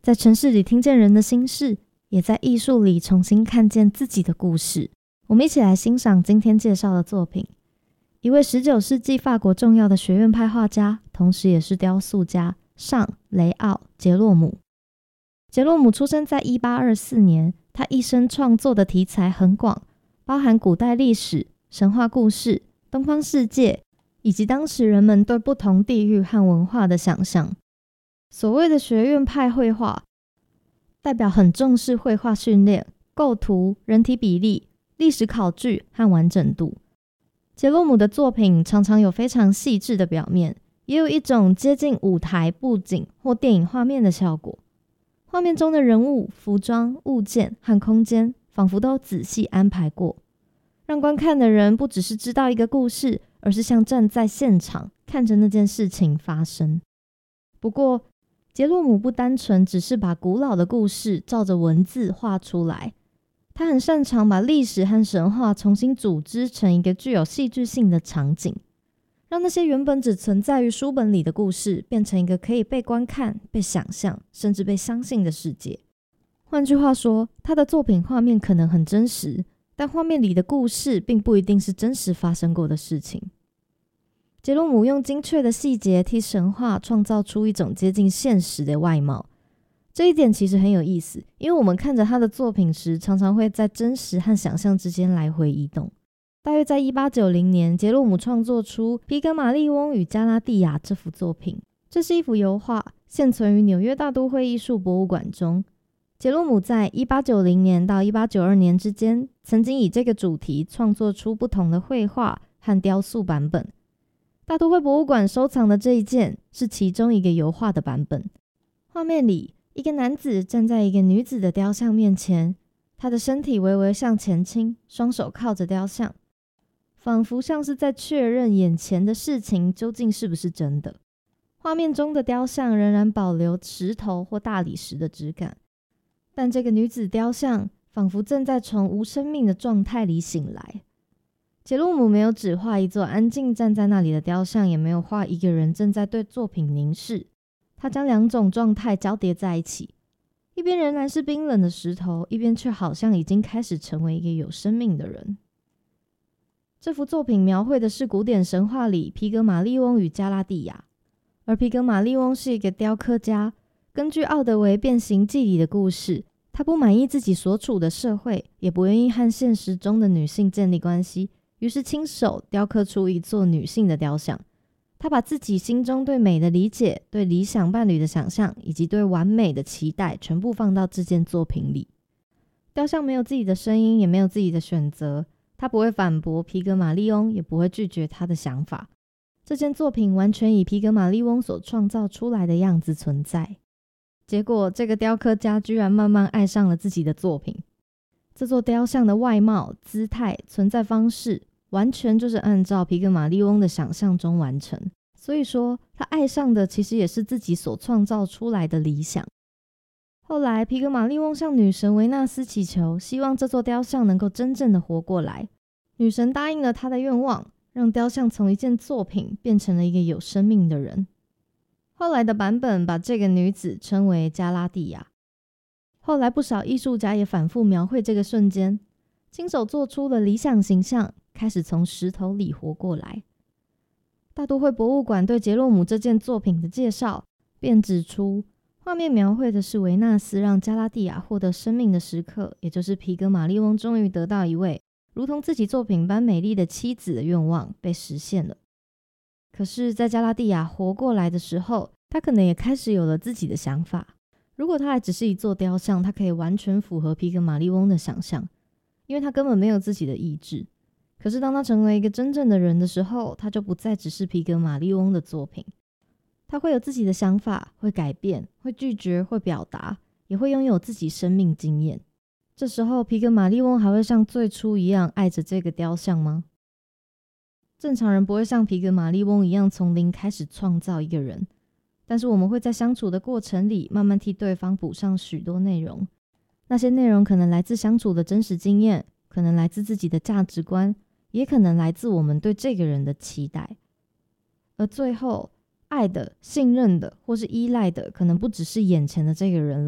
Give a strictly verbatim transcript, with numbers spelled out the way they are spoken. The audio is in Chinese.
在城市里听见人的心事，也在艺术里重新看见自己的故事。我们一起来欣赏今天介绍的作品。一位十九世纪法国重要的学院派画家，同时也是雕塑家尚·雷奥·杰洛姆。杰洛姆出生在一八二四年，他一生创作的题材很广，包含古代历史、神话故事、东方世界，以及当时人们对不同地域和文化的想象。所谓的学院派绘画，代表很重视绘画训练、构图、人体比例、历史考据和完整度。杰洛姆的作品常常有非常细致的表面，也有一种接近舞台布景或电影画面的效果。画面中的人物、服装、物件和空间仿佛都仔细安排过，让观看的人不只是知道一个故事，而是像站在现场看着那件事情发生。不过杰洛姆不单纯只是把古老的故事照着文字画出来，他很擅长把历史和神话重新组织成一个具有戏剧性的场景，让那些原本只存在于书本里的故事变成一个可以被观看、被想象，甚至被相信的世界。换句话说，他的作品画面可能很真实，但画面里的故事并不一定是真实发生过的事情。杰洛姆用精确的细节替神话创造出一种接近现实的外貌，这一点其实很有意思，因为我们看着他的作品时，常常会在真实和想象之间来回移动。大约在一八九零年，杰洛姆创作出《皮格马利翁与加拉蒂亚》这幅作品。这是一幅油画，现存于纽约大都会艺术博物馆中。杰洛姆在一八九零年到一八九二年之间，曾经以这个主题创作出不同的绘画和雕塑版本。大都会博物馆收藏的这一件是其中一个油画的版本。画面里，一个男子站在一个女子的雕像面前，他的身体微微向前倾，双手靠着雕像，仿佛像是在确认眼前的事情究竟是不是真的。画面中的雕像仍然保留石头或大理石的质感，但这个女子雕像仿佛正在从无生命的状态里醒来。杰洛姆没有只画一座安静站在那里的雕像，也没有画一个人正在对作品凝视，他将两种状态交叠在一起，一边仍然是冰冷的石头，一边却好像已经开始成为一个有生命的人。这幅作品描绘的是古典神话里皮格马利翁与加拉蒂亚，而皮格马利翁是一个雕刻家。根据奥德维《变形记》里的故事，他不满意自己所处的社会，也不愿意和现实中的女性建立关系，于是亲手雕刻出一座女性的雕像。他把自己心中对美的理解、对理想伴侣的想象，以及对完美的期待，全部放到这件作品里。雕像没有自己的声音，也没有自己的选择，他不会反驳皮格马利翁，也不会拒绝他的想法。这件作品完全以皮格马利翁所创造出来的样子存在。结果，这个雕刻家居然慢慢爱上了自己的作品。这座雕像的外貌、姿态、存在方式，完全就是按照皮格马利翁的想象中完成。所以说，他爱上的其实也是自己所创造出来的理想。后来，皮格马利翁向女神维纳斯祈求，希望这座雕像能够真正的活过来。女神答应了他的愿望，让雕像从一件作品变成了一个有生命的人。后来的版本把这个女子称为加拉蒂亚。后来不少艺术家也反复描绘这个瞬间，亲手做出了理想形象，开始从石头里活过来。大都会博物馆对杰洛姆这件作品的介绍便指出，画面描绘的是维纳斯让加拉蒂亚获得生命的时刻，也就是皮格马利翁终于得到一位如同自己作品般美丽的妻子的愿望被实现了。可是在加拉蒂亚活过来的时候，他可能也开始有了自己的想法。如果他还只是一座雕像，他可以完全符合皮格马利翁的想象，因为他根本没有自己的意志。可是当他成为一个真正的人的时候，他就不再只是皮格马利翁的作品，他会有自己的想法，会改变，会拒绝，会表达，也会拥有自己生命经验。这时候皮格马利翁还会像最初一样爱着这个雕像吗？正常人不会像皮格马利翁一样从零开始创造一个人，但是我们会在相处的过程里慢慢替对方补上许多内容。那些内容可能来自相处的真实经验，可能来自自己的价值观，也可能来自我们对这个人的期待。而最后，爱的、信任的或是依赖的，可能不只是眼前的这个人了。